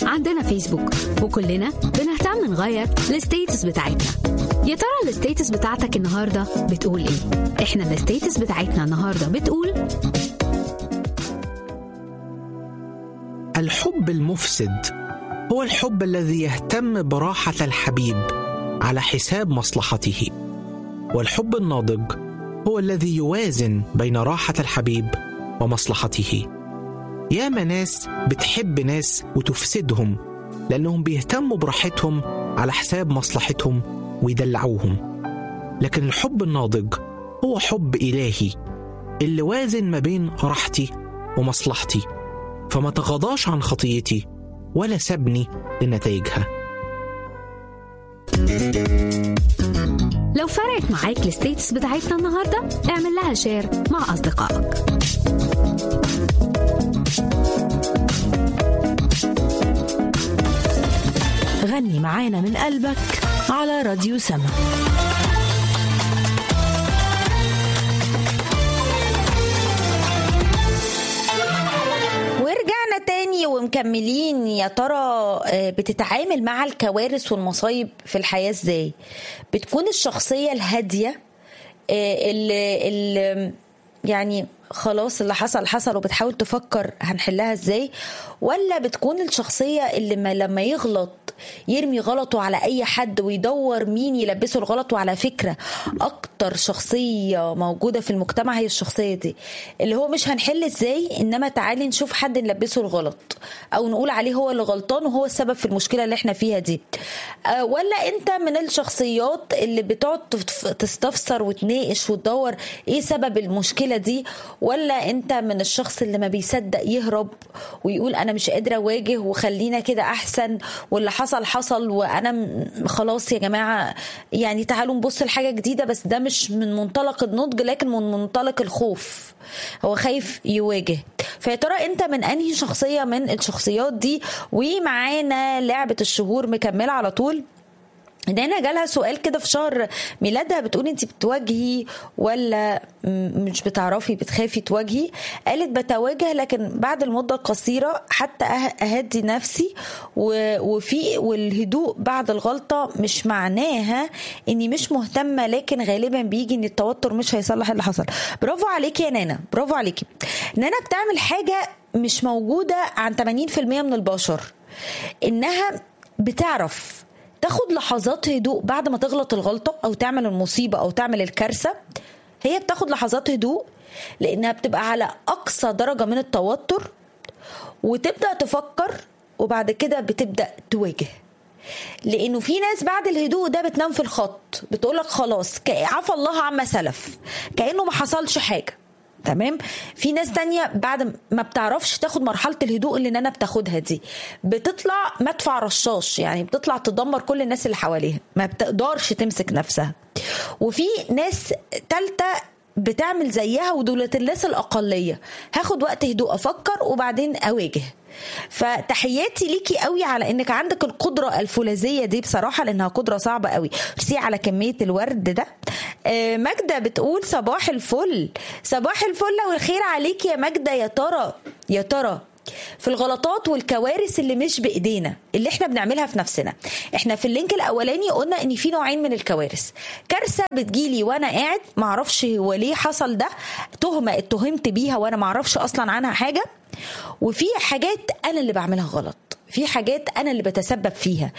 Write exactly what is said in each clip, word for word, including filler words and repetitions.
عندنا فيسبوك وكلنا بنهتم نغير الستيتس بتاعتنا. يا ترى الستيتس بتاعتك النهاردة بتقول ايه؟ احنا الستيتس بتاعتنا النهاردة بتقول: الحب المفسد هو الحب الذي يهتم براحة الحبيب على حساب مصلحته، والحب الناضج هو الذي يوازن بين راحة الحبيب ومصلحته. ياما ناس بتحب ناس وتفسدهم لأنهم بيهتموا براحتهم على حساب مصلحتهم ويدلعوهم، لكن الحب الناضج هو حب إلهي اللي وازن ما بين راحتي ومصلحتي، فما تغاضاش عن خطيتي ولا سبني لنتائجها. لو فرقت معاك الستيتس بتاعتنا النهاردة، اعمل لها شير مع أصدقائك. غني معانا من قلبك على راديو سما. ورجعنا تاني ومكملين. يا ترى بتتعامل مع الكوارث والمصايب في الحياة ازاي؟ بتكون الشخصية الهادية اللي, اللي يعني خلاص اللي حصل حصل وبتحاول تفكر هنحلها ازاي، ولا بتكون الشخصية اللي ما لما يغلط يرمي غلطه على اي حد ويدور مين يلبسه الغلط؟ وعلى فكرة اكتر شخصية موجودة في المجتمع هي الشخصية دي، اللي هو مش هنحل ازاي، انما تعالي نشوف حد نلبسه الغلط او نقول عليه هو اللي غلطان وهو السبب في المشكلة اللي احنا فيها دي. أه ولا انت من الشخصيات اللي بتقعد تستفسر وتناقش وتدور ايه سبب المشكلة دي؟ ولا انت من الشخص اللي ما بيصدق يهرب ويقول انا مش قادرة اواجه وخلينا كده احسن، واللي حصل حصل وانا خلاص يا جماعة يعني تعالوا نبص لحاجة جديدة، بس ده مش من منطلق النضج لكن من منطلق الخوف، هو خايف يواجه. فيا ترى انت من انهي شخصية من الشخصيات دي؟ ومعانا لعبة الشهور مكملة على طول. دانا جالها سؤال كده في شهر ميلادها، بتقول انت بتواجهي ولا مش بتعرفي بتخافي تواجهي؟ قالت بتواجه لكن بعد المدة القصيرة حتى اهدي نفسي، وفي والهدوء بعد الغلطة مش معناها اني مش مهتمة، لكن غالبا بيجي ان التوتر مش هيصلح اللي حصل. برافو عليكي يا نانا، برافو عليكي. نانا بتعمل حاجة مش موجودة عن ثمانين بالمية من البشر، انها بتعرف تاخد لحظات هدوء بعد ما تغلط الغلطة أو تعمل المصيبة أو تعمل الكارثة. هي بتاخد لحظات هدوء لأنها بتبقى على أقصى درجة من التوتر، وتبدأ تفكر وبعد كده بتبدأ تواجه. لأنه في ناس بعد الهدوء ده بتنام في الخط، بتقولك خلاص عفى الله عما سلف، كأنه ما حصلش حاجة. تمام. في ناس تانية بعد ما بتعرفش تاخد مرحلة الهدوء اللي انا بتاخدها دي، بتطلع مدفع رشاش، يعني بتطلع تدمر كل الناس اللي حواليها، ما بتقدرش تمسك نفسها. وفي ناس تالتة بتعمل زيها، ودولة الناس الأقلية، هاخد وقت هدوء أفكر وبعدين أواجه. فتحياتي ليكي قوي على انك عندك القدرة الفولاذية دي بصراحة، لانها قدرة صعبة قوي. رسي على كمية الورد ده. آه ماجدة بتقول صباح الفل، صباح الفل والخير عليك يا ماجدة. يا ترى يا ترى في الغلطات والكوارث اللي مش بإيدينا اللي احنا بنعملها في نفسنا، احنا في اللينك الأولاني قلنا ان في نوعين من الكوارث. كارثة بتجيلي وانا قاعد معرفش هو ليه حصل ده، تهمة اتهمت بيها وانا معرفش اصلا عنها حاجة، وفي حاجات انا اللي بعملها غلط، في حاجات انا اللي بتسبب فيها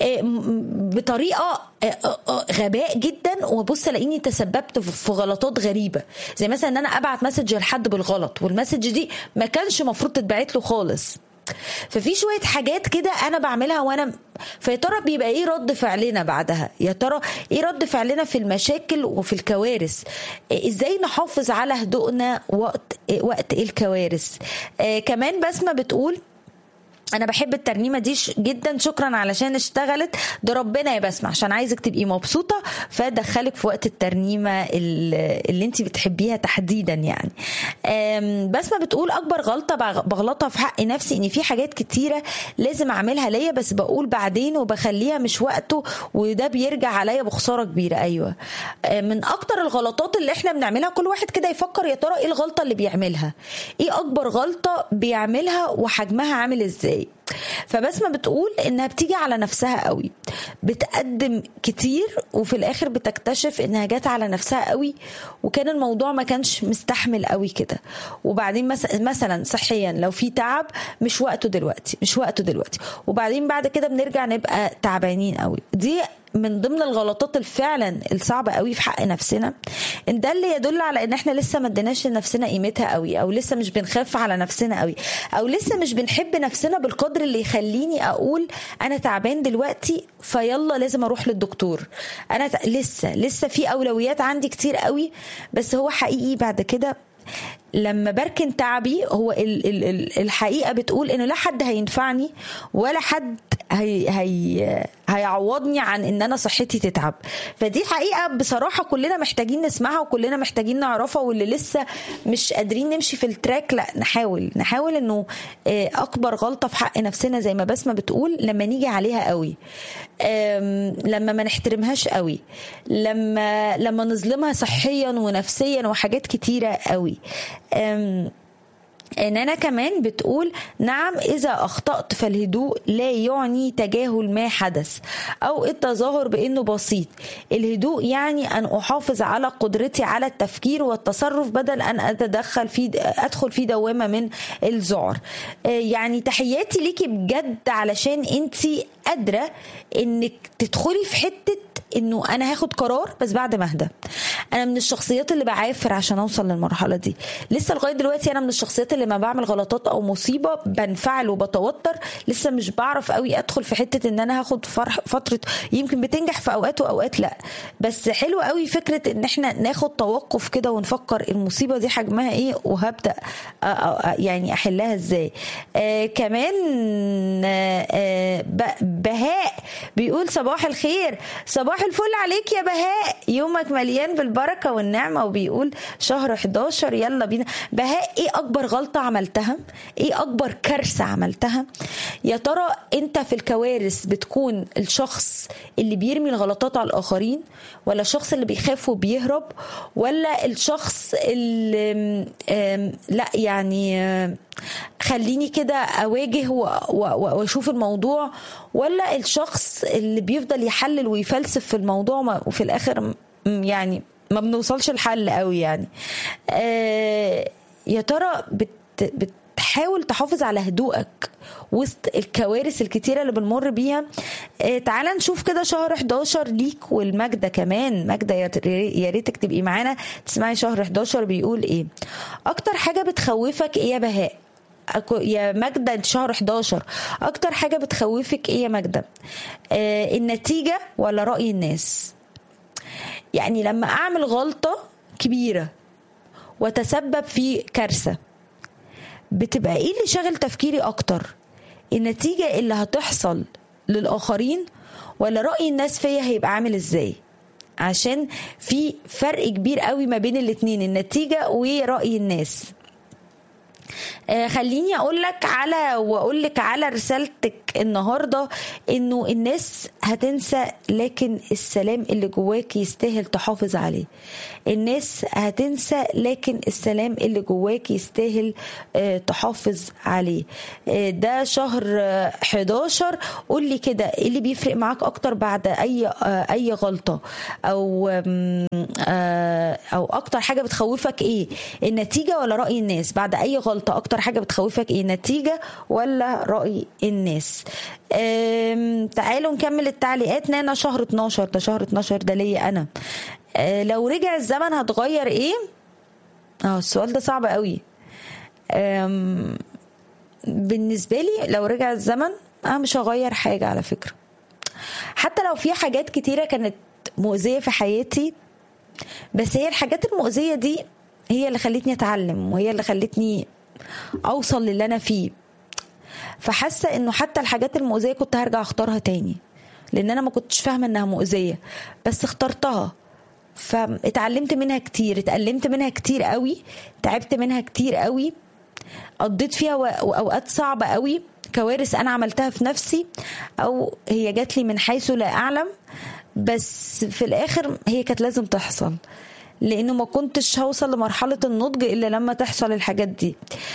بطريقه غباء جدا، وبص لاني تسببت في غلطات غريبه، زي مثلا ان انا ابعت مسج لحد بالغلط والمسج دي ما كانش مفروض تتبعت له خالص. ففي شويه حاجات كده انا بعملها وانا، فيا ترى بيبقى ايه رد فعلنا بعدها؟ يا ترى ايه رد فعلنا في المشاكل وفي الكوارث؟ ازاي نحافظ على هدوءنا وقت وقت الكوارث؟ آه كمان بسمة بتقول انا بحب الترنيمه دي جدا، شكرا علشان اشتغلت، ده ربنا يا بسمة عشان عايزك تبقي مبسوطه فدخلك في وقت الترنيمه اللي انت بتحبيها تحديدا. يعني بسمة بتقول اكبر غلطه بغلطها في حق نفسي ان في حاجات كتيره لازم اعملها ليا بس بقول بعدين وبخليها مش وقته، وده بيرجع عليا بخساره كبيره. ايوه، من اكتر الغلطات اللي احنا بنعملها، كل واحد كده يفكر يا ترى ايه الغلطه اللي بيعملها، ايه اكبر غلطه بيعملها وحجمها عامل ازاي. فبسمة بتقول انها بتيجي على نفسها قوي، بتقدم كتير وفي الاخر بتكتشف انها جات على نفسها قوي وكان الموضوع ما كانش مستحمل قوي كده. وبعدين مثلا صحيا لو في تعب مش وقته دلوقتي مش وقته دلوقتي وبعدين بعد كده بنرجع نبقى تعبانين قوي. دي من ضمن الغلطات الفعلا الصعبة قوي في حق نفسنا، ان ده اللي يدل على ان احنا لسه ما اديناش لنفسنا قيمتها قوي، او لسه مش بنخاف على نفسنا قوي، او لسه مش بنحب نفسنا بالقدر اللي يخليني اقول انا تعبان دلوقتي فيلا لازم اروح للدكتور. انا لسه لسه في اولويات عندي كتير قوي. بس هو حقيقي بعد كده لما بركن تعبي، هو ال ال ال الحقيقة بتقول انه لا حد هينفعني ولا حد هي هي هيعوضني عن ان انا صحتي تتعب. فدي حقيقة بصراحة كلنا محتاجين نسمعها وكلنا محتاجين نعرفها، واللي لسه مش قادرين نمشي في التراك لا نحاول نحاول انه اكبر غلطة في حق نفسنا زي ما بسمة بتقول لما نيجي عليها قوي، لما ما نحترمهاش قوي، لما لما نظلمها صحيا ونفسيا وحاجات كتيرة قوي. ان انا كمان بتقول نعم اذا اخطأت فالهدوء لا يعني تجاهل ما حدث او التظاهر بانه بسيط. الهدوء يعني ان احافظ على قدرتي على التفكير والتصرف بدل ان اتدخل في ادخل في دوامة من الذعر. يعني تحياتي ليكي بجد علشان انتي قادرة انك تدخلي في حتة انه انا هاخد قرار بس بعد ما اهدى. انا من الشخصيات اللي بعافر عشان اوصل للمرحله دي، لسه لغايه دلوقتي انا من الشخصيات اللي ما بعمل غلطات او مصيبه بنفعل وبتوتر، لسه مش بعرف قوي ادخل في حته ان انا هاخد فرح فتره. يمكن بتنجح في اوقات واوقات لا، بس حلو قوي فكره ان احنا ناخد توقف كده ونفكر المصيبه دي حجمها ايه وهبدا يعني احلها ازاي. آه كمان آه بهاء بيقول صباح الخير، صباح الفل عليك يا بهاء، يومك مليان بالبركة والنعمة، وبيقول شهر حداشر يلا بينا. بهاء ايه اكبر غلطة عملتها؟ ايه اكبر كارثة عملتها؟ يا ترى انت في الكوارث بتكون الشخص اللي بيرمي الغلطات على الاخرين، ولا الشخص اللي بيخاف وبيهرب، ولا الشخص اللي لا يعني خليني كده اواجه واشوف الموضوع، ولا الشخص اللي بيفضل يحلل ويفلسف في الموضوع وفي الاخر يعني ما بنوصلش الحل قوي يعني. آه يا ترى بت بتحاول تحافظ على هدوءك وسط الكوارث الكتيرة اللي بنمر بيها؟ آه تعال نشوف كده شهر حداشر ليك والمجدة كمان. مجدة يا ريتك تبقي معانا تسمعي شهر حداشر بيقول ايه. اكتر حاجة بتخوفك ايه يا بهاء يا مجدة؟ شهر حداشر اكتر حاجة بتخوفك ايه يا مجدة؟ آه النتيجة ولا رأي الناس؟ يعني لما اعمل غلطة كبيرة وتسبب في كارثة بتبقى ايه اللي شغل تفكيري اكتر؟ النتيجة اللي هتحصل للآخرين ولا رأي الناس فيا هيبقى عامل ازاي؟ عشان في فرق كبير قوي ما بين الاتنين، النتيجة ورأي الناس. آه خليني اقول لك على واقول لك على رسالتك النهارده، انه الناس هتنسى لكن السلام اللي جواك يستاهل تحافظ عليه. الناس هتنسى لكن السلام اللي جواك يستاهل آه تحافظ عليه. آه ده شهر آه حداشر. قول لي كده ايه اللي بيفرق معاك اكتر بعد اي آه اي غلطه، او آه او اكتر حاجه بتخوفك ايه؟ النتيجه ولا رأي الناس؟ بعد اي غلطه اكتر حاجة بتخوفك ايه؟ نتيجة ولا رأي الناس؟ تعالوا نكمل التعليقات. نانا شهر اتناشر، ده شهر اتناشر ده ليا انا. أه لو رجع الزمن هتغير ايه؟ اه السؤال ده صعب قوي. بالنسبة لي لو رجع الزمن انا مش هغير حاجة على فكرة، حتى لو في حاجات كتيرة كانت مؤذية في حياتي، بس هي الحاجات المؤذية دي هي اللي خلتني اتعلم وهي اللي خلتني اوصل للي انا فيه. فحاسه انه حتى الحاجات المؤذيه كنت هرجع اختارها تاني، لان انا ما كنتش فاهمه انها مؤذيه بس اخترتها، فاتعلمت منها كتير، اتألمت منها كتير قوي، تعبت منها كتير قوي، قضيت فيها اوقات صعبه قوي، كوارث انا عملتها في نفسي او هي جات لي من حيث لا اعلم، بس في الاخر هي كانت لازم تحصل. لانه ما كنتش هوصل لمرحله النضج الا لما تحصل الحاجات دي.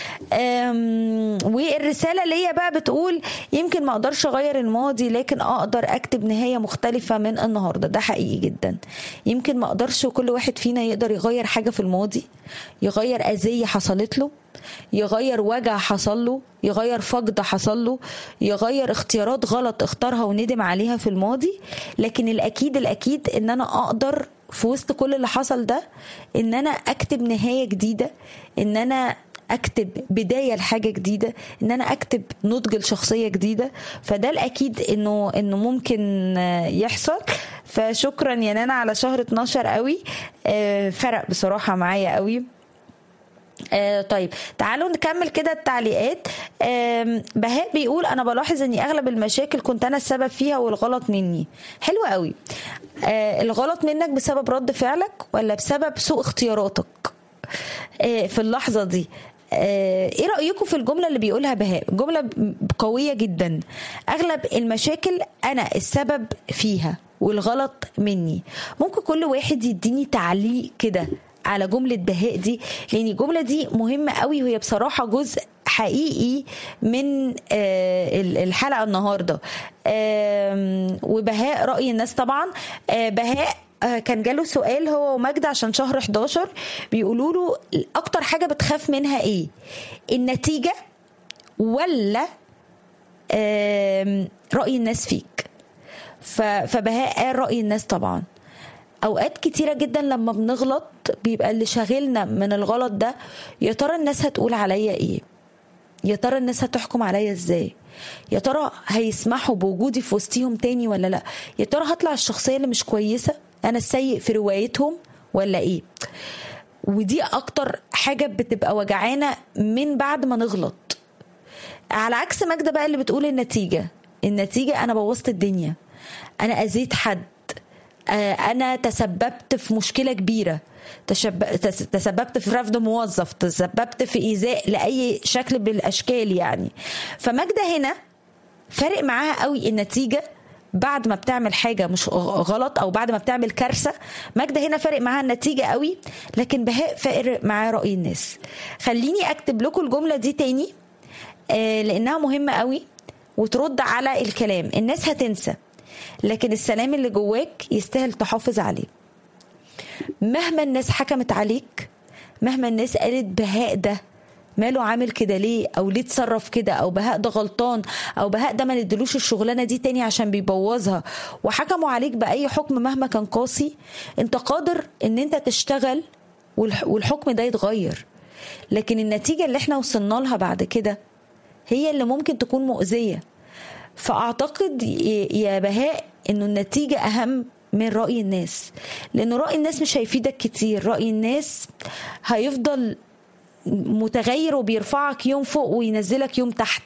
والرساله ليا بقى بتقول يمكن ما اقدرش اغير الماضي لكن اقدر اكتب نهايه مختلفه من النهارده. ده حقيقي جدا. يمكن ما اقدرش، وكل واحد فينا يقدر يغير حاجه في الماضي، يغير اذيه حصلت له، يغير وجع حصل له، يغير فقد حصل له، يغير اختيارات غلط اختارها وندم عليها في الماضي. لكن الاكيد الاكيد ان انا اقدر في وسط كل اللي حصل ده ان انا اكتب نهاية جديدة، ان انا اكتب بداية لحاجة جديدة، ان انا اكتب نضج لشخصية جديدة. فده الاكيد انه انه ممكن يحصل. فشكرا يا نانا على شهر اتناشر قوي، فرق بصراحة معايا قوي. آه طيب تعالوا نكمل كده التعليقات. آه بهاء بيقول انا بلاحظ اني اغلب المشاكل كنت انا السبب فيها والغلط مني. حلو قوي. آه الغلط منك بسبب رد فعلك ولا بسبب سوء اختياراتك آه في اللحظة دي؟ آه ايه رأيكم في الجملة اللي بيقولها بهاء؟ جملة قوية جدا. اغلب المشاكل انا السبب فيها والغلط مني. ممكن كل واحد يديني تعليق كده على جملة بهاء دي، لأن الجملة دي مهمة قوي وهي بصراحة جزء حقيقي من الحلقة النهاردة. وبهاء رأي الناس طبعا. بهاء كان جاله سؤال هو ومجد عشان شهر حداشر، بيقولوا له أكتر حاجة بتخاف منها إيه؟ النتيجة ولا رأي الناس فيك؟ فبهاء قال رأي الناس طبعا. اوقات كتيرة جدا لما بنغلط بيبقى اللي شاغلنا من الغلط ده يا ترى الناس هتقول عليا ايه، يا ترى الناس هتحكم عليا ازاي، يا ترى هيسمحوا بوجودي في وسطهم تاني ولا لا، يا ترى هطلع الشخصية اللي مش كويسة، انا السيء في روايتهم ولا ايه. ودي اكتر حاجة بتبقى وجعانة من بعد ما نغلط. على عكس ماجدة بقى اللي بتقول النتيجة النتيجة انا بوظت الدنيا، انا اذيت حد، أنا تسببت في مشكلة كبيرة، تسببت في رفض موظف، تسببت في إيذاء لأي شكل بالأشكال يعني. فماجدة هنا فارق معاها قوي النتيجة بعد ما بتعمل حاجة مش غلط أو بعد ما بتعمل كارثة. ماجدة هنا فارق معاها النتيجة قوي، لكن بهاء فارق معاه رأي الناس. خليني أكتب لكم الجملة دي تاني لأنها مهمة قوي وترد على الكلام. الناس هتنسى لكن السلام اللي جواك يستاهل تحافظ عليه. مهما الناس حكمت عليك، مهما الناس قالت بهاء ده ماله عامل كده ليه، او ليه تصرف كده، او بهاء ده غلطان، او بهاء ده ما ندلوش الشغلانه دي تاني عشان بيبوظها، وحكموا عليك باي حكم مهما كان قاسي، انت قادر ان انت تشتغل والحكم ده يتغير. لكن النتيجه اللي احنا وصلنا لها بعد كده هي اللي ممكن تكون مؤذيه. فأعتقد يا بهاء إنه النتيجة أهم من رأي الناس، لأنه رأي الناس مش هيفيدك كتير. رأي الناس هيفضل متغير وبيرفعك يوم فوق وينزلك يوم تحت.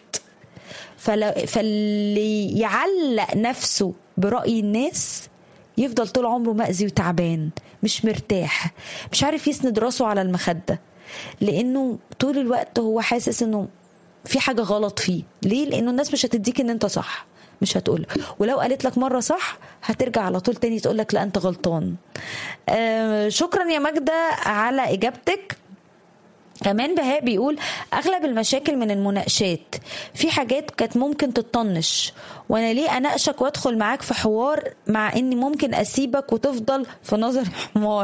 فاللي يعلق نفسه برأي الناس يفضل طول عمره مأذي وتعبان، مش مرتاح، مش عارف يسند راسه على المخدة، لأنه طول الوقت هو حاسس إنه في حاجة غلط فيه. ليه؟ لأنه الناس مش هتديك ان انت صح، مش هتقول، ولو قالت لك مرة صح هترجع على طول تاني تقول لك لا انت غلطان. آه شكرا يا ماجدة على اجابتك. كمان بهاء بيقول اغلب المشاكل من المناقشات، في حاجات كانت ممكن تطنش، وانا ليه اناقشك وادخل معاك في حوار مع اني ممكن اسيبك وتفضل في نظر حمار.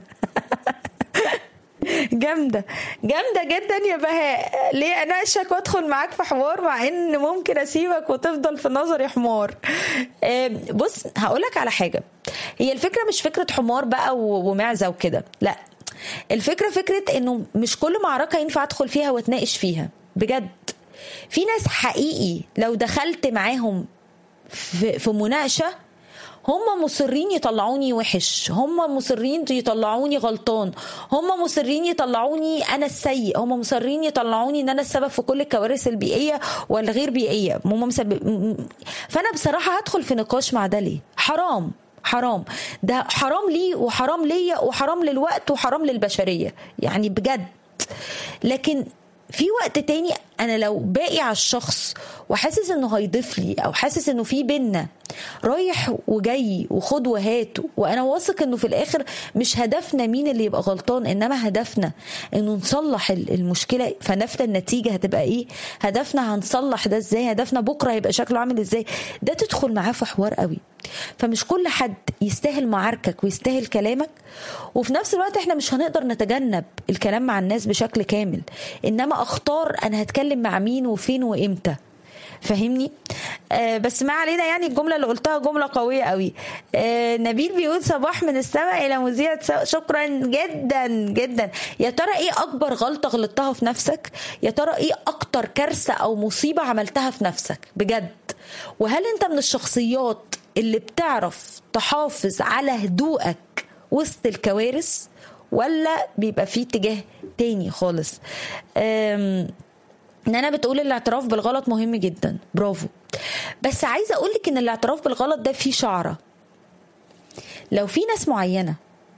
جامدة جامدة جدا يا بهاء. ليه اناقشك وادخل معاك في حوار مع ان ممكن اسيبك وتفضل في نظري حمار؟ بص هقولك على حاجة، هي الفكرة مش فكرة حمار بقى ومعزة وكده، لا، الفكرة فكرة انه مش كل معركة ينفع ادخل فيها واتناقش فيها بجد. في ناس حقيقي لو دخلت معاهم في, في مناقشة هم مصرين يطلعوني وحش، هم مصرين يطلعوني غلطان، هم مصرين يطلعوني أنا السيء، هم مصرين يطلعوني إن أنا السبب في كل الكوارث البيئية والغير بيئية. هم مسبب. فأنا بصراحة هدخل في نقاش مع ده ليه؟ حرام حرام، ده حرام لي وحرام ليا وحرام للوقت وحرام للبشرية يعني بجد. لكن في وقت تاني أنا لو باقي على الشخص وحاسس إنه هيضيف لي أو حاسس إنه في بينا رايح وجاي وخد وهات، وانا واثق انه في الاخر مش هدفنا مين اللي يبقى غلطان، انما هدفنا انه نصلح المشكله. فهدفنا النتيجه هتبقى ايه، هدفنا هنصلح ده ازاي، هدفنا بكره هيبقى شكله عامل ازاي. ده تدخل معاه في حوار قوي. فمش كل حد يستاهل معاركك ويستاهل كلامك، وفي نفس الوقت احنا مش هنقدر نتجنب الكلام مع الناس بشكل كامل، انما اختار انا هتكلم مع مين وفين وامتى. فهمني؟ آه بس ما علينا، يعني الجملة اللي قلتها جملة قوية قوي. آه نبيل بيقول صباح من السماء إلى مذيع، شكرا جدا جدا. يا ترى ايه أكبر غلطة غلطتها في نفسك؟ يا ترى ايه أكتر كارثة أو مصيبة عملتها في نفسك بجد؟ وهل انت من الشخصيات اللي بتعرف تحافظ على هدوءك وسط الكوارث، ولا بيبقى فيه اتجاه تاني خالص؟ آم ان انا بتقول الاعتراف بالغلط مهم جدا، برافو. بس عايزه اقولك ان الاعتراف بالغلط ده فيه شعره. لو في ناس معينه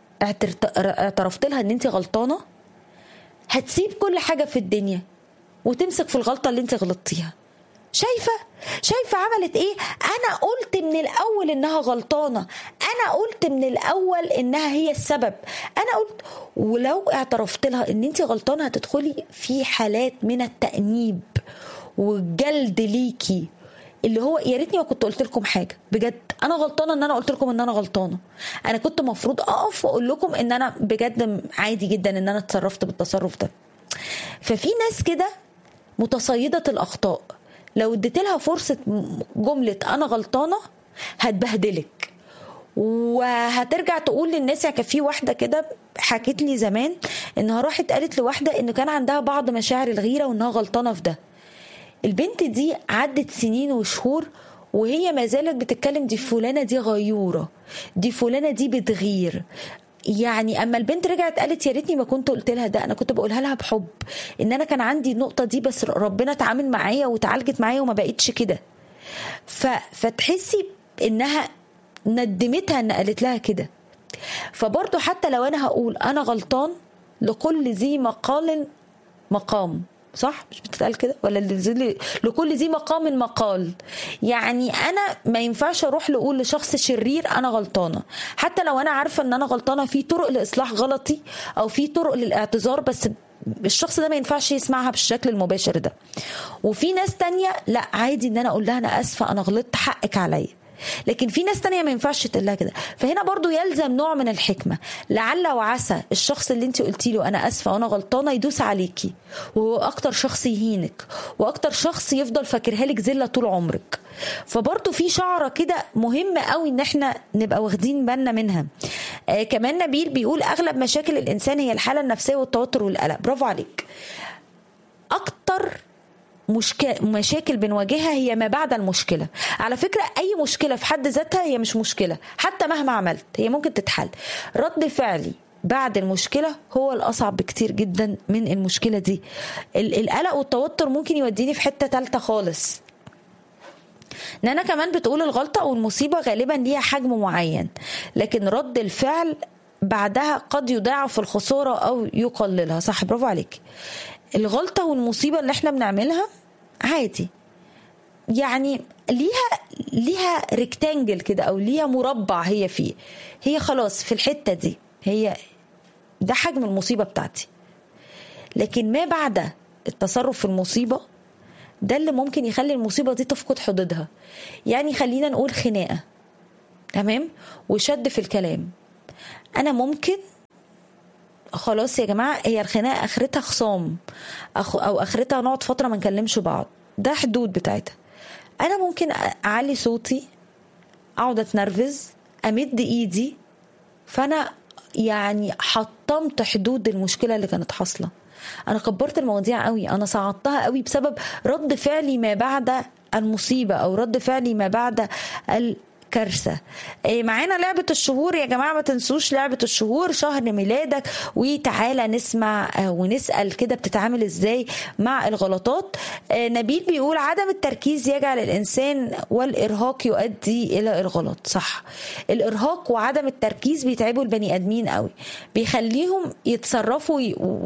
اعترفت لها ان انت غلطانه، هتسيب كل حاجه في الدنيا وتمسك في الغلطه اللي انت غلطتيها. شايفه شايفه عملت ايه؟ انا قلت من الاول انها غلطانه، انا قلت من الاول انها هي السبب، انا قلت. ولو اعترفت لها ان انت غلطانه، هتدخلي في حالات من التأنيب والجلد ليكي، اللي هو يا ريتني ما كنت قلت لكم حاجه. بجد انا غلطانه ان انا قلت لكم ان انا غلطانه. انا كنت مفروض اقف واقول لكم ان انا بجد عادي جدا ان انا اتصرفت بالتصرف ده. ففي ناس كده متصيده الاخطاء، لو اديت لها فرصه جمله انا غلطانه هتبهدلك، وهترجع تقول للناس. يعني كان في واحده كده حكت لي زمان انها راحت قالت لواحده ان كان عندها بعض مشاعر الغيره وانها غلطانه في ده. البنت دي عدت سنين وشهور وهي ما زالت بتتكلم دي فلانه دي غيوره، دي فلانه دي بتغير. يعني اما البنت رجعت قالت يا ريتني ما كنت قلت لها ده، انا كنت بقولها لها بحب، ان انا كان عندي النقطه دي بس ربنا تعامل معايا وتعالجت معايا وما بقتش كده. ف... فتحسي انها ندمتها ان قالت لها كده. فبرضه حتى لو انا هقول انا غلطان، لكل ذي مقال مقام، صح؟ مش بتتقال كده؟ ولا لكل ذي مقام مقال. يعني انا ما ينفعش اروح لأقول لشخص شرير انا غلطانه، حتى لو انا عارفه ان انا غلطانه في طرق لاصلاح غلطي او في طرق للاعتذار، بس الشخص ده ما ينفعش يسمعها بالشكل المباشر ده. وفي ناس تانية لا، عادي ان انا اقول لها انا اسفه، انا غلطت، حقك عليا. لكن في ناس تانية ما ينفعش تقول لها كده. فهنا برضو يلزم نوع من الحكمة. لعل وعسى الشخص اللي انت قلتي له انا اسفة وانا غلطانة يدوس عليكي، وهو اكتر شخص يهينك واكتر شخص يفضل فاكرها لك ذلة طول عمرك. فبرضو في شعرة كده مهمة قوي ان احنا نبقى واخدين بالنا منها. آه كمان نبيل بيقول اغلب مشاكل الانسان هي الحالة النفسية والتوتر والقلق. برافو عليك. اكتر مشاكل بنواجهها هي ما بعد المشكلة. على فكرة أي مشكلة في حد ذاتها هي مش مشكلة، حتى مهما عملت هي ممكن تتحل. رد فعلي بعد المشكلة هو الأصعب بكتير جدا من المشكلة دي. القلق والتوتر ممكن يوديني في حتة تالتة خالص. نانا كمان بتقول الغلطة أو المصيبة غالبا ليها حجم معين، لكن رد الفعل بعدها قد يضاعف الخسارة أو يقللها. صح، برافو عليك. الغلطة والمصيبة اللي احنا بنعملها عادي، يعني ليها ليها ريكتانجل كده او ليها مربع هي فيه، هي خلاص في الحتة دي، هي ده حجم المصيبة بتاعتي. لكن ما بعد التصرف في المصيبة ده اللي ممكن يخلي المصيبة دي تفقد حدودها. يعني خلينا نقول خناقة، تمام، وشد في الكلام. انا ممكن خلاص يا جماعة هي الخناقة اخرتها خصام او اخرتها نقعد فترة ما نكلمش بعض، ده حدود بتاعتها. انا ممكن اعلي صوتي، اقعد اتنرفز، امد ايدي، فانا يعني حطمت حدود المشكلة اللي كانت حاصلة. انا كبرت المواضيع قوي، انا صعدتها قوي بسبب رد فعلي ما بعد المصيبة او رد فعلي ما بعد ال كارثة. معانا لعبة الشهور يا جماعة، ما تنسوش لعبة الشهور، شهر ميلادك، وتعالى نسمع ونسأل كده بتتعامل ازاي مع الغلطات. نبيل بيقول عدم التركيز يجعل الإنسان والإرهاق يؤدي إلى الغلط. صح، الإرهاق وعدم التركيز بيتعبوا البني آدمين قوي، بيخليهم يتصرفوا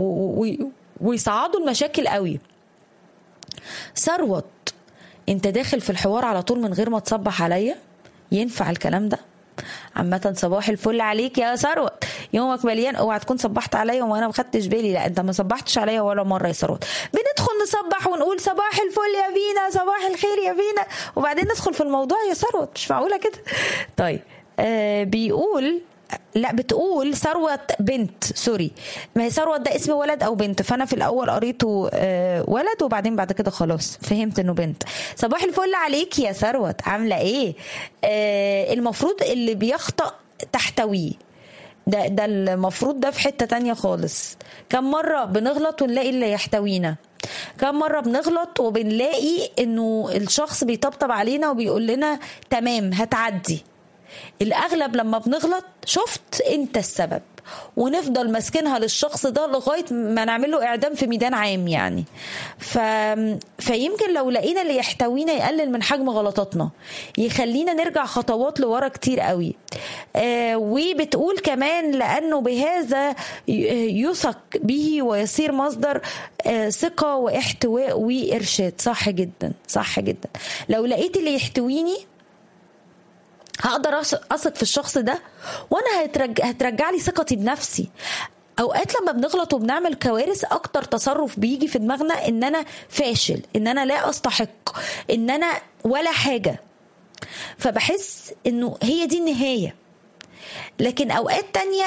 ويصعدوا المشاكل قوي. ثروت، انت داخل في الحوار على طول من غير ما تصبح عليا؟ ينفع الكلام ده؟ عامة صباح الفل عليك يا ثروت، يومك مليان. اوعى تكون صبحت عليا وانا ما خدتش بالي. لا انت ما صبحتش عليا ولا مره يا ثروت. بندخل نصبح ونقول صباح الفل يا فينا، صباح الخير يا فينا، وبعدين ندخل في الموضوع يا ثروت. مش معقوله كده. طيب آه بيقول لا بتقول ثروت بنت، سوري، ما هي ثروت ده اسم ولد او بنت، فانا في الاول قريته آه ولد وبعدين بعد كده خلاص فهمت انه بنت. صباح الفل عليك يا ثروت، عامله ايه؟ آه المفروض اللي بيخطأ تحتويه، ده ده المفروض ده في حته تانية خالص. كم مره بنغلط ونلاقي اللي يحتوينا؟ كم مرة بنغلط وبنلاقي انه الشخص بيطبطب علينا وبيقول لنا تمام هتعدي؟ الأغلب لما بنغلط شفت انت السبب، ونفضل ماسكينها للشخص ده لغاية ما نعمل له إعدام في ميدان عام يعني. ف... فيمكن لو لقينا اللي يحتوينا يقلل من حجم غلطاتنا، يخلينا نرجع خطوات لورا كتير قوي. آه وبتقول كمان لأنه بهذا يثق به ويصير مصدر آه ثقة واحتواء وإرشاد. صح جدا، صح جدا. لو لقيت اللي يحتويني هقدر أثق في الشخص ده، وانا هترجع, هترجع لي ثقتي بنفسي. اوقات لما بنغلط وبنعمل كوارث اكتر تصرف بيجي في دماغنا ان انا فاشل، ان انا لا استحق، ان انا ولا حاجة، فبحس انه هي دي النهاية. لكن اوقات تانية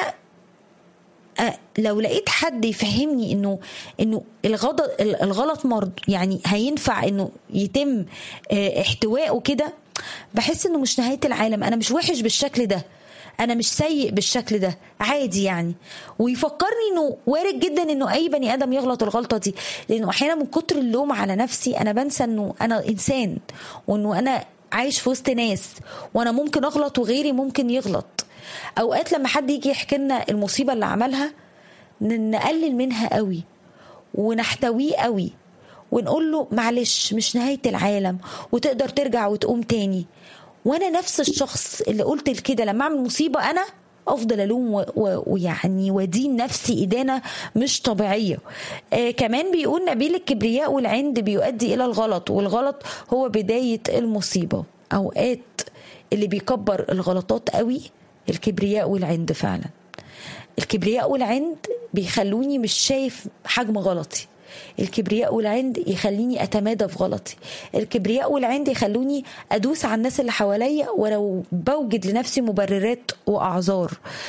لو لقيت حد يفهمني انه انه الغلط الغلط مرض يعني هينفع انه يتم احتواءه كده، بحس انه مش نهاية العالم. انا مش وحش بالشكل ده، انا مش سيء بالشكل ده، عادي يعني. ويفكرني انه وارد جدا انه اي بني ادم يغلط الغلطة دي، لانه احيانا من كتر اللوم على نفسي انا بنسى انه انا انسان، وانه انا عايش في وسط ناس، وانا ممكن اغلط وغيري ممكن يغلط. اوقات لما حد يجي يحكي لنا المصيبة اللي عملها نقلل منها قوي ونحتويه قوي ونقول له معلش مش نهاية العالم وتقدر ترجع وتقوم تاني. وانا نفس الشخص اللي قلت كده لما اعمل مصيبة انا افضل الوم ويعني ودين نفسي ادانة مش طبيعية. آه كمان بيقول نبيل الكبرياء والعند بيؤدي الى الغلط، والغلط هو بداية المصيبة. اوقات اللي بيكبر الغلطات قوي الكبرياء والعند فعلا. الكبرياء والعند بيخلوني مش شايف حجم غلطي، الكبرياء والعند يخليني أتمادى في غلطي، الكبرياء والعند يخلوني أدوس على الناس اللي حواليا ولو بوجد لنفسي مبررات وأعذار.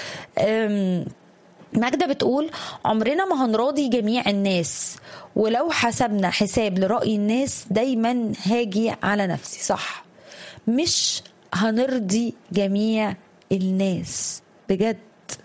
ماجدة بتقول عمرنا ما هنراضي جميع الناس، ولو حسبنا حساب لرأي الناس دايما هاجي على نفسي. صح، مش هنرضي جميع الناس بجد،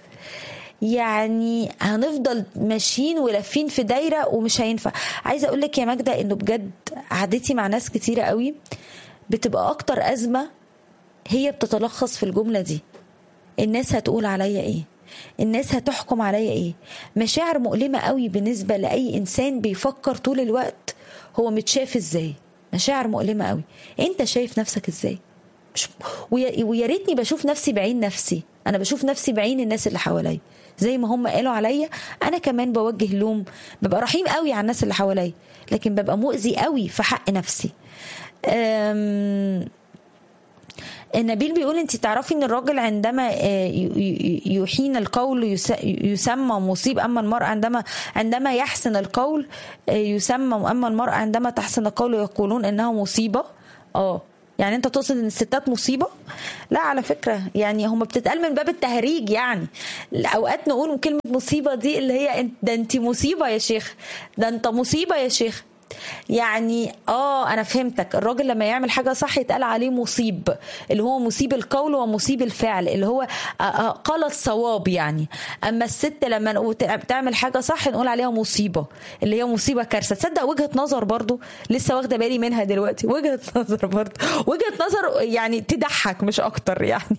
يعني هنفضل ماشيين ولفين في دايرة ومش هينفع. عايزة اقولك يا ماجدة انه بجد عادتي مع ناس كتيرة قوي بتبقى اكتر ازمة هي بتتلخص في الجملة دي: الناس هتقول عليا ايه، الناس هتحكم عليا ايه. مشاعر مؤلمة قوي بالنسبة لأي انسان بيفكر طول الوقت هو متشاف ازاي. مشاعر مؤلمة قوي. انت شايف نفسك ازاي؟ ويا ريتني بشوف نفسي بعين نفسي، انا بشوف نفسي بعين الناس اللي حواليا زي ما هم قالوا عليا. انا كمان بوجه لوم، ببقى رحيم قوي على الناس اللي حواليا لكن ببقى مؤذي قوي في حق نفسي. النبيل بيقول انت تعرفي ان الراجل عندما يحين القول يسمى مصيب، اما المرأة عندما عندما يحسن القول يسمى، اما المرأة عندما تحسن القول يقولون انها مصيبة. اه يعني انت تقصد ان الستات مصيبة؟ لا على فكرة، يعني هم بتتقال من باب التهريج. يعني اوقات نقول كلمة مصيبة دي اللي هي ده انت مصيبة يا شيخ، ده انت مصيبة يا شيخ. يعني اه انا فهمتك. الراجل لما يعمل حاجة صح يتقال عليه مصيب، اللي هو مصيب القول ومصيب الفعل، اللي هو قال الصواب يعني. اما الست لما تعمل حاجة صح نقول عليها مصيبة، اللي هي مصيبة كارثة. تصدق وجهة نظر برضو لسه واخدة بالي منها دلوقتي، وجهة نظر برضو، وجهة نظر يعني تضحك مش اكتر يعني.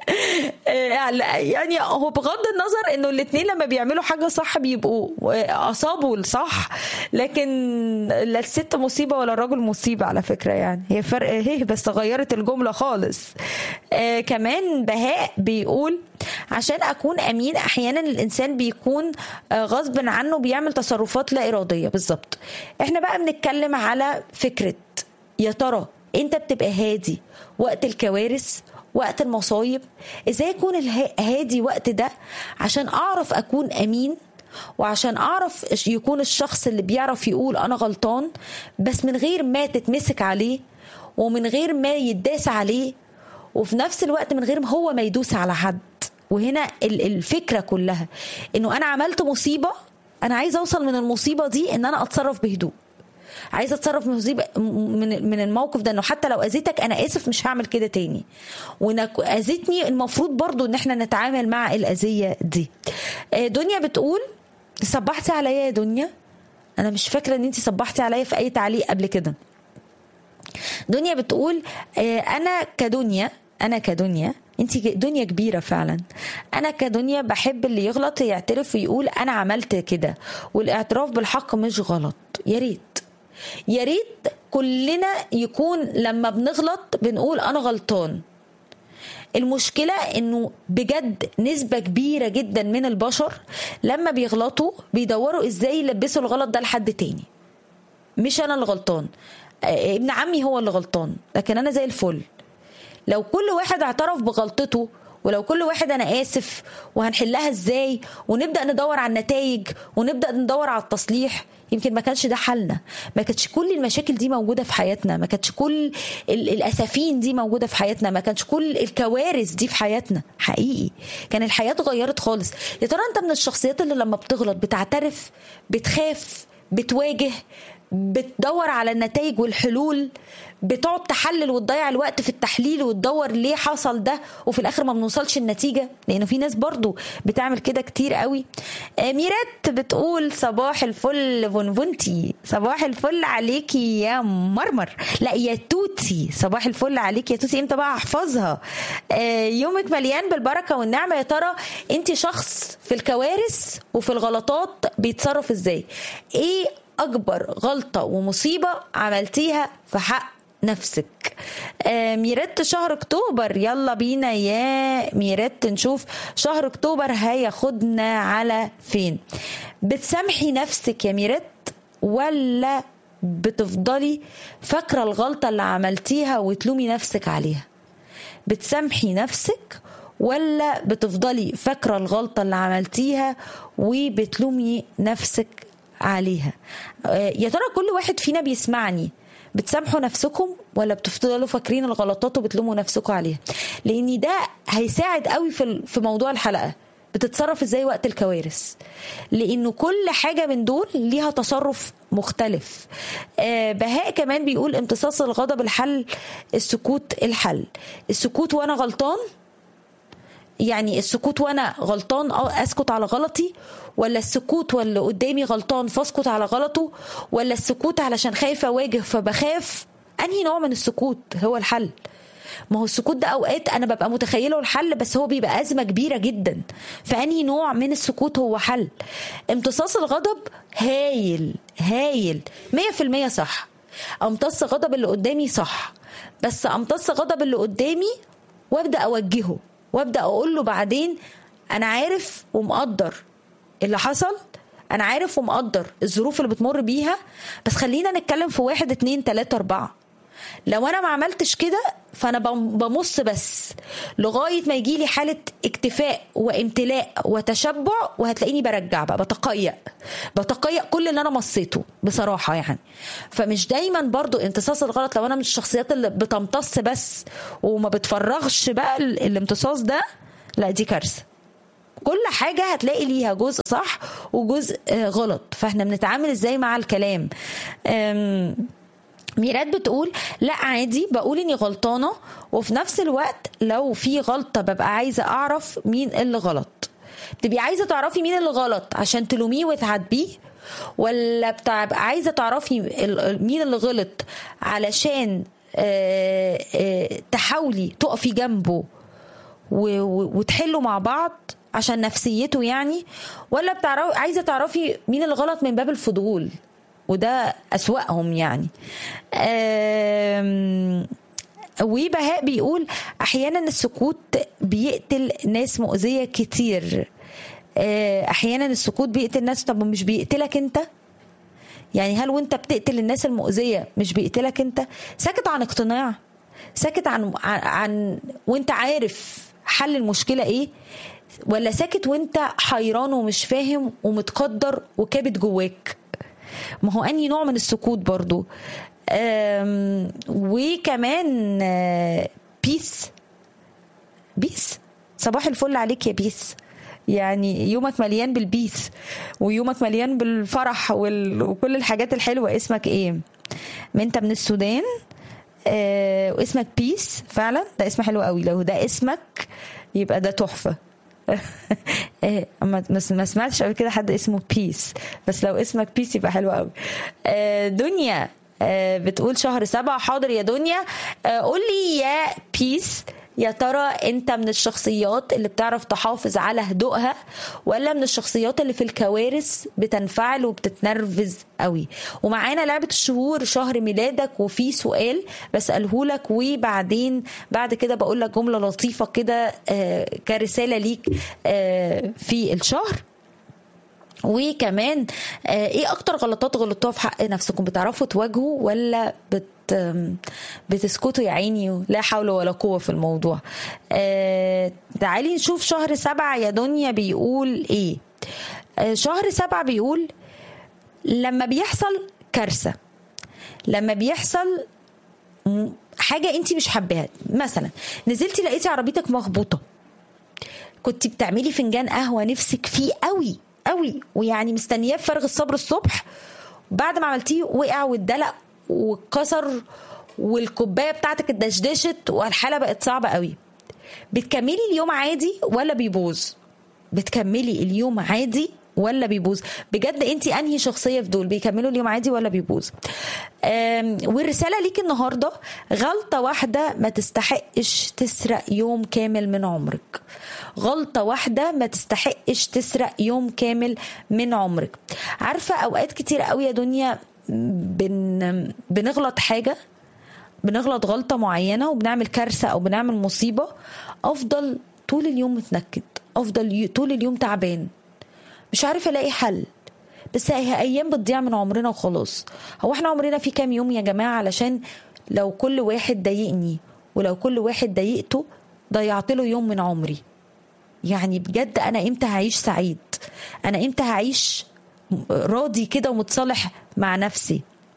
يعني هو بغض النظر انه الاثنين لما بيعملوا حاجة صح بيبقوا اصابوا الصح، لكن لا الست مصيبة ولا الرجل مصيبة على فكرة. يعني هي فرق هي بس غيرت الجملة خالص. آه كمان بهاء بيقول عشان اكون امين احيانا الانسان بيكون آه غصب عنه بيعمل تصرفات لا ارادية. بالظبط. احنا بقى بنتكلم على فكرة يا ترى انت بتبقى هادي وقت الكوارث وقت المصايب؟ ازاي اكون هادي وقت ده عشان اعرف اكون امين، وعشان اعرف يكون الشخص اللي بيعرف يقول انا غلطان بس من غير ما تتمسك عليه ومن غير ما يداس عليه، وفي نفس الوقت من غير ما هو ما يدوس على حد. وهنا الفكرة كلها انه انا عملت مصيبة، انا عايز اوصل من المصيبة دي ان انا اتصرف بهدوء، عايزه اتصرف مصيبه من من الموقف ده، انه حتى لو اذيتك انا اسف مش هعمل كده تاني، وانك اذيتني المفروض برضو ان احنا نتعامل مع الاذيه دي. دنيا بتقول صبحتي عليا يا دنيا، انا مش فاكره ان انت صبحتي عليا في اي تعليق قبل كده. دنيا بتقول انا كدنيا انا كدنيا انت دنيا كبيره فعلا، انا كدنيا بحب اللي يغلط يعترف ويقول انا عملت كده، والاعتراف بالحق مش غلط. يا ريت يا ريت كلنا يكون لما بنغلط بنقول انا غلطان. المشكلة انه بجد نسبة كبيرة جدا من البشر لما بيغلطوا بيدوروا ازاي يلبسوا الغلط ده لحد تاني. مش انا اللي غلطان، ابن عمي هو اللي غلطان، لكن انا زي الفل. لو كل واحد اعترف بغلطته، ولو كل واحد انا اسف وهنحلها ازاي، ونبدأ ندور على النتائج ونبدأ ندور على التصليح، يمكن ما كانش ده حلنا، ما كانتش كل المشاكل دي موجودة في حياتنا، ما كانتش كل الأسفين دي موجودة في حياتنا، ما كانش كل الكوارث دي في حياتنا. حقيقي كان الحياة اتغيرت خالص. يا ترى انت من الشخصيات اللي لما بتغلط بتعترف، بتخاف، بتواجه، بتدور على النتائج والحلول، بتقعد تحلل وتضيع الوقت في التحليل وتدور ليه حصل ده وفي الاخر ما بنوصلش النتيجة؟ لانه في ناس برضو بتعمل كده كتير قوي. ميرات بتقول صباح الفل فونفونتي، صباح الفل عليكي يا مرمر، لا يا توتي، صباح الفل عليكي يا توتي. امتى بقى احفظها؟ يومك مليان بالبركة والنعمة. يا ترى انت شخص في الكوارث وفي الغلطات بيتصرف ازاي؟ ايه أكبر غلطة ومصيبة عملتيها في حق نفسك؟ آه ميرت شهر أكتوبر، يلا بينا يا ميرت نشوف شهر أكتوبر هياخدنا على فين. بتسامحي نفسك يا ميرت ولا بتفضلي فاكرة الغلطة اللي عملتيها وتلومي نفسك عليها؟ بتسامحي نفسك ولا بتفضلي فاكرة الغلطة اللي عملتيها وبتلومي نفسك عليها؟ يا ترى كل واحد فينا بيسمعني بتسامحوا نفسكم ولا بتفضلوا فاكرين الغلطات وبتلوموا نفسكم عليها؟ لان ده هيساعد قوي في في موضوع الحلقة، بتتصرف ازاي وقت الكوارث، لانه كل حاجة من دول ليها تصرف مختلف. آه بهاء كمان بيقول امتصاص الغضب الحل، السكوت الحل. السكوت وانا غلطان، يعني السكوت وانا غلطان اسكت على غلطي، ولا السكوت واللي قدامي غلطان فاسكت على غلطه، ولا السكوت علشان خايفه اواجه فبخاف؟ انهي نوع من السكوت هو الحل؟ ما هو السكوت ده اوقات انا ببقى متخيله الحل بس هو بيبقى ازمه كبيره جدا، فانهي نوع من السكوت هو حل؟ امتصاص الغضب هايل هايل مية في المية صح، امتص غضب اللي قدامي صح، بس امتص غضب اللي قدامي وابدا اوجهه وابدا اقول له بعدين انا عارف ومقدر اللي حصل، انا عارف ومقدر الظروف اللي بتمر بيها، بس خلينا نتكلم في واحد اتنين تلاتة اربعة. لو انا ما عملتش كده فانا بمص بس لغاية ما يجيلي حالة اكتفاء وامتلاء وتشبع، وهتلاقيني برجع بقى بتقيأ بتقيأ كل اللي انا مصيته بصراحة يعني. فمش دايما برضو امتصاص الغلط، لو انا من الشخصيات اللي بتمتص بس وما بتفرغش بقى الامتصاص ده، لا دي كارثة. كل حاجة هتلاقي ليها جزء صح وجزء غلط، فاحنا بنتعامل ازاي مع الكلام. ميرات بتقول لا عادي بقول اني غلطانة، وفي نفس الوقت لو في غلطة ببقى عايزة اعرف مين اللي غلط. بتبقي عايزة تعرفي مين اللي غلط عشان تلوميه وتعاتبيه، ولا بتبقى عايزة تعرفي مين اللي غلط علشان تحاولي تقفي جنبه وتحلوا مع بعض عشان نفسيته يعني؟ ولا بتعرفي عايزة تعرفي مين اللي غلط من باب الفضول، وده أسوأهم يعني. وبهاء بيقول أحيانا السكوت بيقتل ناس مؤذية كتير. أحيانا السكوت بيقتل ناس. طب مش بيقتلك أنت؟ يعني هل وانت بتقتل الناس المؤذية مش بيقتلك أنت؟ ساكت عن اقتناع، ساكت عن عن وانت عارف حل المشكله ايه، ولا ساكت وانت حيران ومش فاهم ومتقدر وكابت جواك؟ ما هو انهي نوع من السكوت برضو. وكمان بيس بيس صباح الفل عليك يا بيس، يعني يومك مليان بالبيس ويومك مليان بالفرح وكل الحاجات الحلوة. اسمك ايه؟ انت من السودان آه واسمك بيس فعلا، ده اسم حلو قوي. لو ده اسمك يبقى ده تحفة. ما سمعتش قبل كده حد اسمه بيس، بس لو اسمك بيس يبقى حلو قوي. آه دنيا آه بتقول شهر سبعة. حاضر يا دنيا. آه قولي يا بيس، يا ترى انت من الشخصيات اللي بتعرف تحافظ على هدوءها، ولا من الشخصيات اللي في الكوارث بتنفعل وبتتنرفز قوي؟ ومعانا لعبة الشهور شهر ميلادك، وفي سؤال بسأله لك وبعدين بعد كده بقول لك جملة لطيفة كده آه كرسالة ليك آه في الشهر. وكمان آه ايه اكتر غلطات غلطوها في حق نفسكم؟ بتعرفوا تواجهوا ولا بت بتسكتوا يا عيني؟ لا حول ولا قوة في الموضوع. آه تعالي نشوف شهر سبعة يا دنيا بيقول ايه. آه شهر سبعة بيقول لما بيحصل كارثة، لما بيحصل حاجة انتي مش حباها، مثلا نزلتي لقيتي عربيتك مخبوطة، كنتي بتعملي فنجان قهوة نفسك فيه قوي قوي ويعني مستنياه بفارغ الصبر الصبح، بعد ما عملتيه وقع واتدلق واتكسر والكوبايه بتاعتك اتدشدشت والحاله بقت صعبه قوي. بتكملي اليوم عادي ولا بيبوظ؟ بتكملي اليوم عادي ولا بيبوظ؟ بجد انتي انهي شخصيه في دول؟ بيكملوا اليوم عادي ولا بيبوظ؟ والرساله ليك النهارده، غلطه واحده ما تستحقش تسرق يوم كامل من عمرك. غلطه واحده ما تستحقش تسرق يوم كامل من عمرك. عارفه اوقات كتير قوي يا دنيا بن بنغلط حاجه، بنغلط غلطه معينه وبنعمل كارثه او بنعمل مصيبه، افضل طول اليوم متنكد، افضل طول اليوم تعبان، مش عارفه الاقي حل. بس هي ايام بتضيع من عمرنا وخلاص. هو احنا عمرنا في كام يوم يا جماعه؟ علشان لو كل واحد ضايقني ولو كل واحد ضايقته ضيعت له يوم من عمري. يعني بجد انا امتى هعيش سعيد؟ انا امتى هعيش راضي كده ومتصالح مع نفسي؟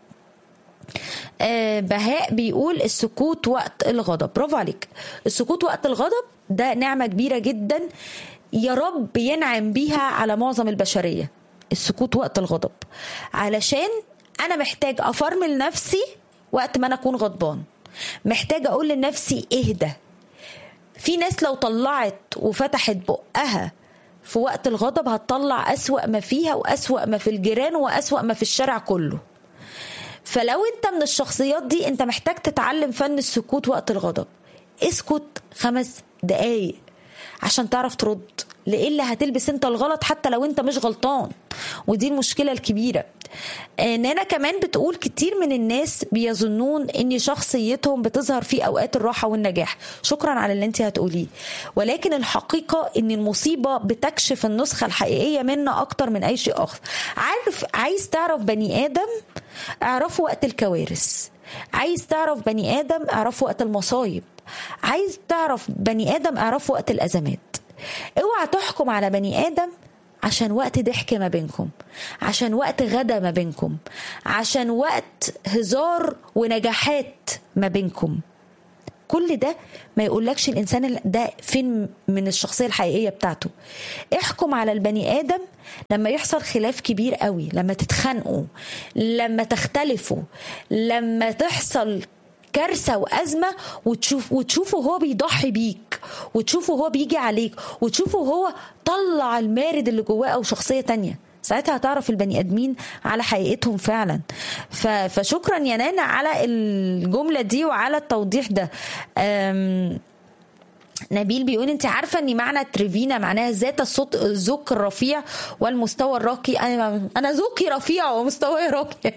آه بهاء بيقول السكوت وقت الغضب. برافو عليك. السكوت وقت الغضب ده نعمة كبيرة جدا، يا رب ينعم بيها على معظم البشرية. السكوت وقت الغضب، علشان أنا محتاج أفرمل نفسي وقت ما أنا أكون غضبان، محتاج أقول لنفسي اهدى. في ناس لو طلعت وفتحت بقها في وقت الغضب هتطلع أسوأ ما فيها وأسوأ ما في الجيران وأسوأ ما في الشارع كله. فلو انت من الشخصيات دي انت محتاج تتعلم فن السكوت وقت الغضب. اسكت خمس دقايق عشان تعرف ترد، لإلا هتلبس انت الغلط حتى لو انت مش غلطان، ودي المشكلة الكبيرة. نانا كمان بتقول كتير من الناس بيظنون ان شخصيتهم بتظهر في اوقات الراحة والنجاح. شكرا على اللي انت هتقوليه، ولكن الحقيقة ان المصيبة بتكشف النسخة الحقيقية منا اكتر من اي شيء اخر. عارف، عايز تعرف بني ادم اعرفه وقت الكوارث، عايز تعرف بني ادم اعرفه وقت المصايب، عايز تعرف بني ادم اعرفه وقت الازمات. اوعى تحكم على بني ادم عشان وقت ضحك ما بينكم، عشان وقت غدا ما بينكم، عشان وقت هزار ونجاحات ما بينكم. كل ده ما يقولكش الإنسان ده فين من الشخصية الحقيقية بتاعته. احكم على البني آدم لما يحصل خلاف كبير قوي، لما تتخانقوا، لما تختلفوا، لما تحصل كارثة وأزمة وتشوف وتشوفه هو بيضحي بيك، وتشوفه هو بيجي عليك، وتشوفه هو طلع المارد اللي جواه أو شخصية تانية. ساعتها هتعرف البني آدمين على حقيقتهم فعلا. فشكرا يا نانا على الجملة دي وعلى التوضيح ده. نبيل بيقول انت عارفة ان معنى تريفينا معناها ذات الصوت الذوق الرفيع والمستوى الراقي. انا انا ذوقي رفيع ومستواي راقي.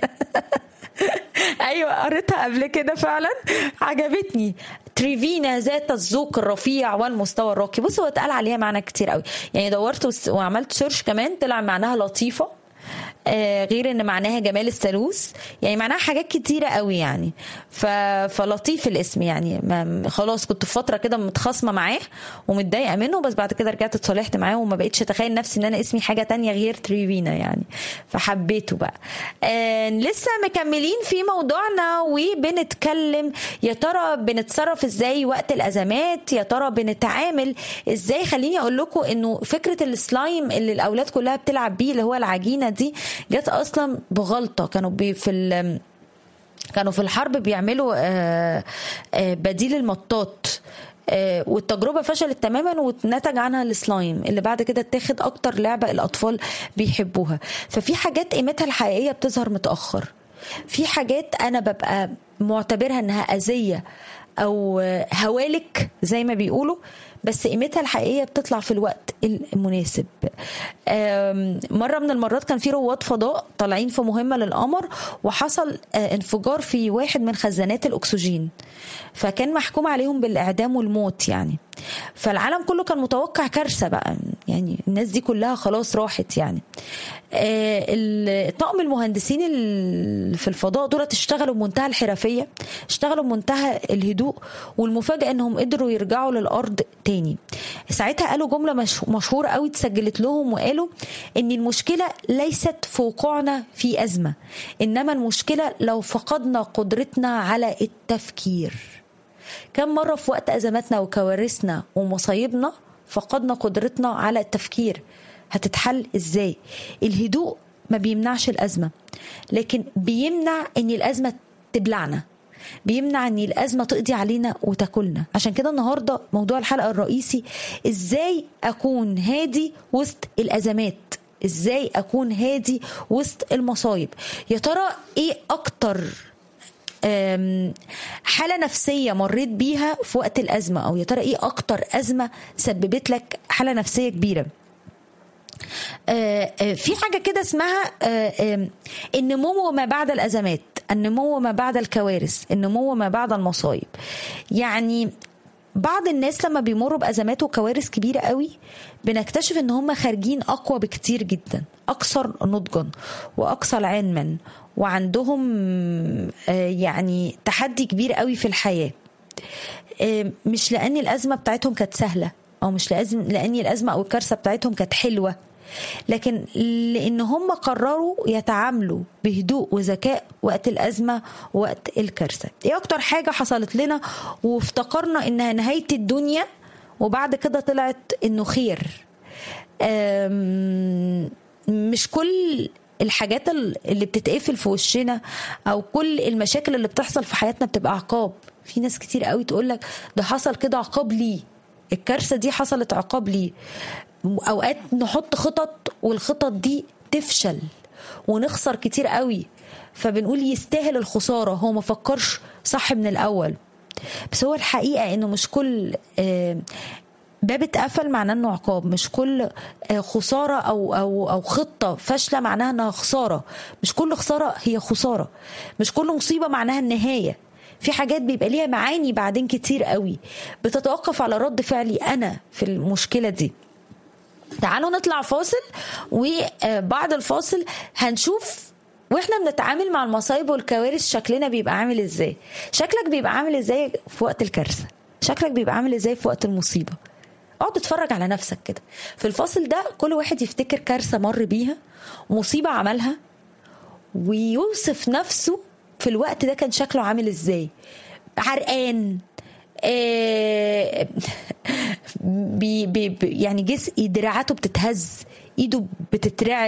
ايوه قريتها قبل كده فعلا عجبتني. تريفينا ذات الذوق الرفيع والمستوى الراقي. بص هو اتقال عليها معنى كتير قوي، يعني دورت وعملت سيرش كمان طلع معناها لطيفة، آه غير ان معناها جمال الثالوث، يعني معناها حاجات كتيرة قوي يعني. ف... فلطيف الاسم يعني. ما خلاص كنت في فترة كده متخاصمة معاه ومتضايقة منه، بس بعد كده رجعت اتصالحت معاه وما بقيتش اتخيل نفسي ان انا اسمي حاجة تانية غير تريفينا يعني، فحبيته بقى. آه لسه مكملين في موضوعنا وبنتكلم يا ترى بنتصرف ازاي وقت الازمات، يا ترى بنتعامل ازاي. خليني اقول لكم انه فكرة السلايم اللي الاولاد كلها بتلعب بيه اللي هو العجينة دي جت اصلا بغلطة. كانوا بي في ال كانوا في الحرب بيعملوا بديل المطاط، والتجربة فشلت تماما ونتج عنها السلايم اللي بعد كده اتاخد اكتر لعبة الاطفال بيحبوها. ففي حاجات قيمتها الحقيقية بتظهر متأخر، في حاجات انا ببقى معتبرها انها اذية او هوالك زي ما بيقولوا، بس قيمتها الحقيقية بتطلع في الوقت المناسب. مرة من المرات كان في رواد فضاء طالعين في مهمة للقمر، وحصل انفجار في واحد من خزانات الأكسجين، فكان محكوم عليهم بالإعدام والموت يعني. فالعالم كله كان متوقع كارثة بقى، يعني الناس دي كلها خلاص راحت يعني. طاقم المهندسين اللي في الفضاء دول اشتغلوا بمنتهى الحرفية، اشتغلوا بمنتهى الهدوء، والمفاجأة انهم قدروا يرجعوا للأرض تاني. ساعتها قالوا جملة مشهورة قوي تسجلت لهم، وقالوا ان المشكلة ليست في وقوعنا في أزمة، انما المشكلة لو فقدنا قدرتنا على التفكير. كم مرة في وقت أزماتنا وكوارثنا ومصايبنا فقدنا قدرتنا على التفكير؟ هتتحل ازاي؟ الهدوء ما بيمنعش الأزمة، لكن بيمنع ان الأزمة تبلعنا، بيمنع ان الأزمة تقضي علينا وتاكلنا. عشان كده النهاردة موضوع الحلقة الرئيسي ازاي اكون هادي وسط الأزمات، ازاي اكون هادي وسط المصايب. يا ترى ايه اكتر حالة نفسية مريت بيها في وقت الأزمة، أو يا ترى إيه أكتر أزمة سببت لك حالة نفسية كبيرة؟ في حاجة كده اسمها النمو ما بعد الأزمات، النمو ما بعد الكوارث، النمو ما بعد المصايب. يعني بعض الناس لما بيمروا بأزمات وكوارث كبيرة قوي بنكتشف ان هم خارجين أقوى بكتير جدا، أكثر نضجا وأكثر علما، وعندهم يعني تحدي كبير قوي في الحياة. مش لأن الأزمة بتاعتهم كانت سهلة، أو مش لأن الأزمة أو الكارثة بتاعتهم كانت حلوة، لكن لأن هم قرروا يتعاملوا بهدوء وذكاء وقت الأزمة ووقت الكارثة. ايه أكتر حاجة حصلت لنا وافتكرنا إنها نهاية الدنيا وبعد كده طلعت إنه خير؟ مش كل الحاجات اللي بتتقفل في وشنا أو كل المشاكل اللي بتحصل في حياتنا بتبقى عقاب. في ناس كتير قوي تقولك ده حصل كده عقاب لي، الكارثة دي حصلت عقاب لي. اوقات نحط خطط والخطط دي تفشل ونخسر كتير قوي، فبنقول يستاهل الخسارة، هو ما فكرش صح من الاول. بس هو الحقيقة انه مش كل باب اتقفل معناه انه عقاب، مش كل خسارة او او او خطة فاشلة معناها انها خسارة، مش كل خسارة هي خسارة، مش كل مصيبة معناها النهاية. في حاجات بيبقى ليها معاني بعدين كتير قوي بتتوقف على رد فعلي انا في المشكلة دي. تعالوا نطلع فاصل، وبعد الفاصل هنشوف واحنا بنتعامل مع المصايب والكوارث شكلنا بيبقى عامل ازاي. شكلك بيبقى عامل ازاي في وقت الكارثة؟ شكلك بيبقى عامل ازاي في وقت المصيبة؟ اقعد اتفرج على نفسك كده. في الفاصل ده كل واحد يفتكر كارثة مر بيها، مصيبة عملها، ويوصف نفسه في الوقت ده كان شكله عامل ازاي. عرقان، آه بي بي يعني جسم دراعاته بتتهز، ايده بتترعش،